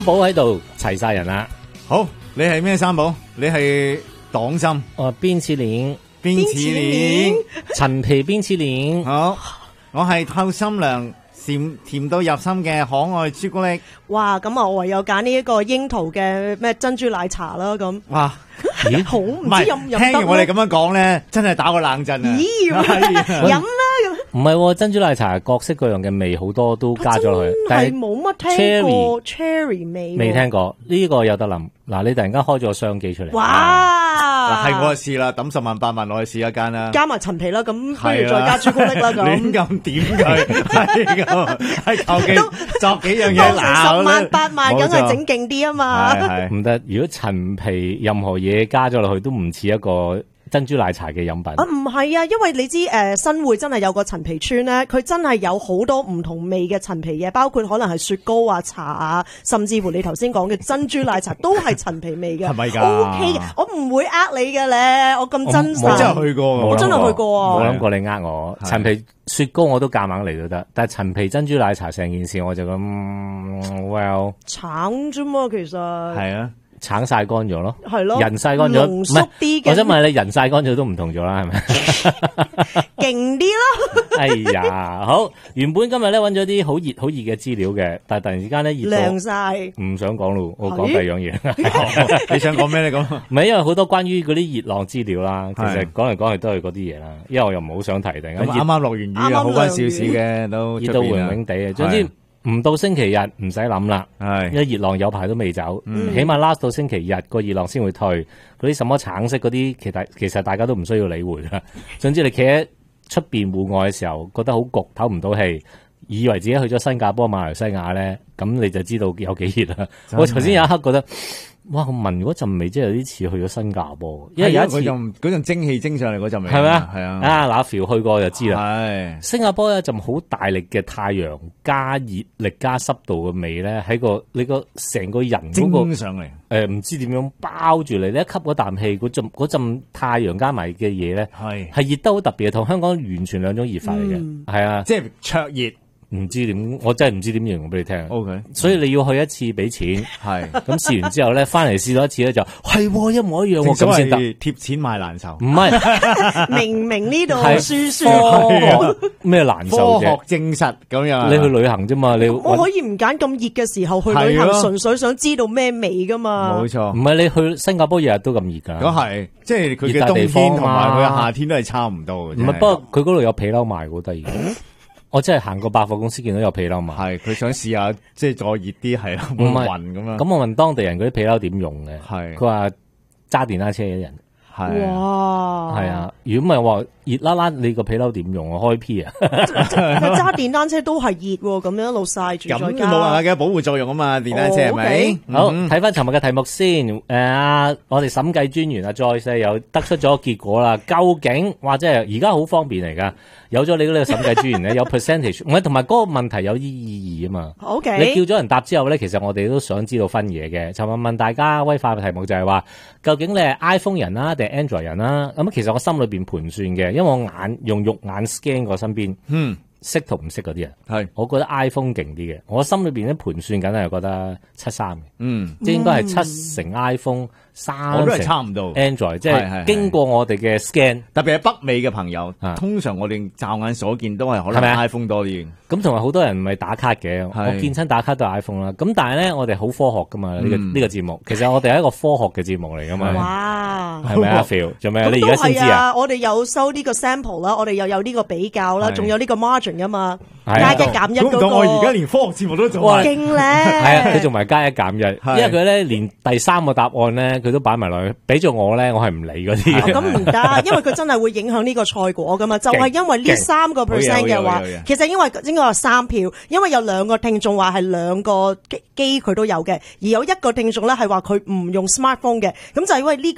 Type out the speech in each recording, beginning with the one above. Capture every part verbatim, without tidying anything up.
寶喺度齊晒人啦。 好，你係咩三寶？你係黨參， 我邊次鏈邊次鏈， 陳皮邊次鏈。 好，我係透心涼。甜甜到入心嘅可愛朱古力， 哇！咁啊，我唯有揀呢一個櫻桃嘅咩珍珠奶茶啦，咁哇， 咦好唔知飲唔飲得？ 聽完我哋咁樣講咧，真係打個冷震啊！ 咦，飲啦咁。唔係珍珠奶茶，各式各樣嘅味好多都加咗落去， 但係冇乜聽過 cherry 味， 未聽過呢個有得諗。嗱，你突然間開咗個商機出嚟， 哇！ 係我試啦，抌十萬八萬落去試一間啦， 加埋陳皮啦，咁不如再加朱古力啦，咁亂咁點佢，係咁，係求其作幾樣嘢鬧十萬八萬，梗係整勁啲啊嘛， 唔得。如果陳皮任何嘢加咗落去，都唔似一個珍珠奶茶嘅飲品啊，唔係啊，因為你知誒、呃、新會真係有個陳皮村咧，佢真係有好多唔同味嘅陳皮嘢，包括可能係雪糕啊、茶啊，甚至乎你頭先講嘅珍珠奶茶都係陳皮味嘅， 係咪㗎 ？O K 嘅，我唔會呃你嘅咧，我咁真實， 我真係去過， 我真係去過啊， 冇諗過你呃我。陳皮雪糕我都夾硬嚟都得，但係陳皮珍珠奶茶成件事我就咁、嗯、，well 橙啫嘛，其實係啊。 橙曬乾咗咯， 係咯， 人曬乾咗， 濃縮啲嘅。 我想問你，人曬乾咗都唔同咗啦，係咪？ 勁啲咯！ 哎呀，好，原本今日咧揾咗啲好熱好熱嘅資料嘅，但係突然之間咧熱到涼晒， 唔想講咯，我講第二樣嘢。 你想講咩？你講唔係因為好多關於嗰啲熱浪資料啦，其實講嚟講去都係嗰啲嘢啦。因為我又唔好想提，突然間啱啱落完雨啊，好關少少嘅都熱到暈暈地啊，總之。唔到星期日唔使諗啦，因為熱浪有排都未走，嗯、起碼 last 到星期日個熱浪先會退。嗰啲什麼橙色嗰啲，其實其實大家都唔需要理會噶。總之你企喺出邊戶外嘅時候，覺得好焗，唞唔到氣，以為自己去咗新加坡、馬來西亞咧，咁你就知道有幾熱啦。我頭先有一刻覺得。哇！我聞嗰陣味真係有啲似去咗新加坡，因為有一次嗰陣嗰陣蒸汽蒸上嚟嗰陣味係咪啊？ 係啊！ 啊嗱 feel 去過就知啦。 係新加坡有一陣好大力嘅太陽加熱力加濕度嘅味咧，喺個你個成個人嗰個蒸上嚟誒，唔知點樣包住你，你一吸嗰啖氣，嗰陣嗰陣太陽加埋嘅嘢咧，係係熱得好特別，同香港完全兩種熱法嚟嘅，係啊， 即係灼熱。 唔知點，我真係唔知點形容俾你聽。 O K， 所以你要去一次俾錢，係咁試完之後咧，翻嚟試多一次咧就係一模一樣，咁先得。 貼錢買難受， 唔係明明呢度輸輸咩難受啫？ 科學證實咁樣， 你去旅行啫嘛，你我可以唔揀咁熱嘅時候去旅行，純粹想知道咩味噶嘛。 冇錯， 唔係你去新加坡日日都咁熱噶。 咁係，即係佢嘅冬天同埋佢嘅夏天都係差唔多嘅。 唔係，不過佢嗰度有皮褸賣，好得意。我真係行過百貨公司見到有皮褸賣， 係佢想試下，即係再熱啲係啦，會暈咁樣。 咁我問當地人嗰啲皮褸點用嘅， 係佢話揸電單車嘅人， 係哇， 係啊，如果唔係話熱啦啦，你個皮褸點用啊？開 P 啊？ 揸電單車都係熱喎，咁樣一路曬住， 咁冇辦法嘅保護作用啊嘛，電單車係咪？ 好，睇翻尋日嘅題目先。誒，我哋審計專員啊，Joyce又得出咗結果啦。究竟或者係而家好方便嚟噶？有咗你呢個審計專員咧，有 percentage， 唔係同埋嗰個問題有啲意義啊嘛。 OK， 你叫咗人答之後咧，其實我哋都想知道分嘢嘅。尋日問大家威化嘅題目就係話，究竟你係 iPhone 人啦，定係 Android 人啦？咁其實我心裏邊盤算嘅，因為我眼用肉眼 scan 過身邊，嗯，識同唔識嗰啲人，係，我覺得 iPhone 勁啲嘅。我心裏邊咧盤算緊係覺得七三嘅，嗯，即係應該係七成 iPhone。三我都係差唔多 Android， 即係經過我哋嘅 scan， 特別係北美嘅朋友，通常我哋驟眼所見都係可能 iPhone 多啲。 咁同埋好多人唔係打卡嘅，我見親打卡都係 iPhone 啦。咁但係咧，我哋好科學噶嘛呢個呢個節目，其實我哋係一個科學嘅節目嚟噶嘛。 哇， 係咪啊 Phil？做咩？你而家先知啊？ 我哋有收呢個 sample 啦，我哋又有呢個比較啦，仲有呢個 margin 噶嘛，加一減一嗰個。 我而家連科學節目都做， 勁咧！ 係啊，佢仲埋加一減一，因為佢咧連第三個答案咧，佢都擺埋落去。俾咗我咧，我係唔理嗰啲。咁唔得，因為佢真係會影響呢個賽果噶嘛。就係因為呢三個 percent 嘅話，其實因為應該話三票，因為有兩個聽眾話係兩個機機佢都有嘅，而有一個聽眾咧係話佢唔用 smartphone 嘅，咁就係因為呢個三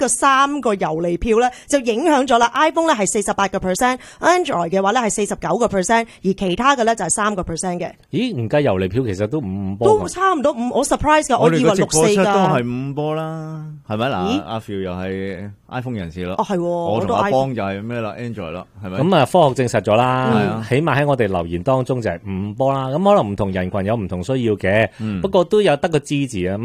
三個遊離票咧，就影響咗啦。iPhone 咧係四十八個 percent，Android 嘅話咧係四十九個 percent，而其他嘅咧就係三個 percent 嘅。 咦？唔計遊離票，其實都五五波。 都差唔多五，我 surprise 噶，我以為六四噶。 都係五波啦，係咪嗱？阿 Phil 又係 iPhone 人士咯。 哦，係， 我同阿邦就係咩啦 ，Android 啦，係咪？ 咁啊，科學證實咗啦， 嗯、 起碼喺我哋留言當中就係五波啦。咁可能唔同人群有唔同需要嘅，嗯、不過都有得個支持啊。